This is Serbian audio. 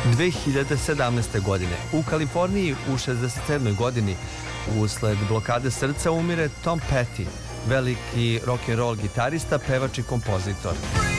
2017. godine u Kaliforniji u 67. godini usled blokade srca umire Tom Petty, veliki rock'n'roll gitarista, pevač i kompozitor.